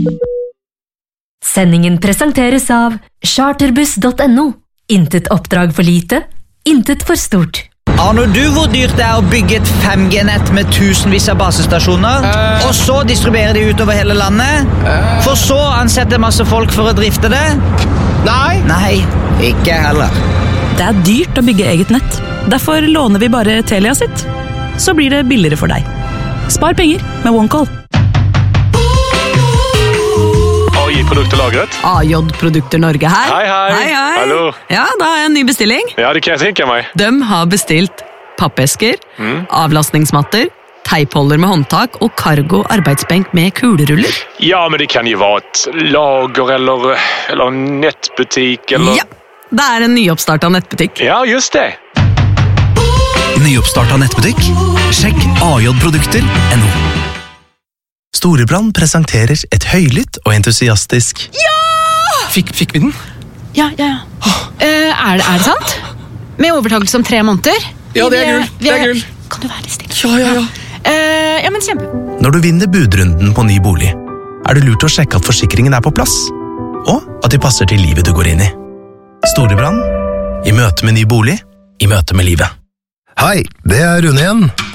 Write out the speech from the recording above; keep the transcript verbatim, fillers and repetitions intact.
Sendingen presenteres av charterbuss punktum no. Intet oppdrag for lite, intet for stort. Aner du hvor dyrt det er å bygge et fem G-nett med tusenvis av basestasjoner, uh, og så distribuere de utover hele landet, uh, for så ansette masse folk for å drifte det? Nei. Nei, ikke heller. Det er dyrt å bygge eget nett. Derfor låner vi bare Telia sitt. Så blir det billigere for deg. Spar penger med OneCall. A J-produkter lagret. A J-produkter Norge her. Hei, hei. Hei, hei. Hallo. Ja, da har jeg en ny bestilling. Ja, det kan jeg tenke meg. De har bestilt pappesker, Mm. avlastningsmatter, teipholder med håndtak og cargo arbeidsbenk med kuleruller. Ja, men det kan jo være et lager eller, eller en nettbutikk eller... Ja, det er en nyoppstartet nettbutikk. Ja, just det. Nyoppstartet nettbutikk? Sjekk a j produkter punktum no. Storebrand presenterer et høylytt og entusiastisk Ja! Fikk, fikk vi den? Ja, ja, ja. Uh, er, det, er det sant? Med overtakelse om tre måneder? Ja, det er gull. Det er gull. Kan du være litt stille? Ja, ja, ja. Uh, ja, men kjempe. Når du vinner budrunden på ny bolig, er det lurt å sjekke at forsikringen er på plass, og at de passer til livet du går inn i. Storebrand, i møte med ny bolig, i møte med livet. Hei, det er Rune igjen.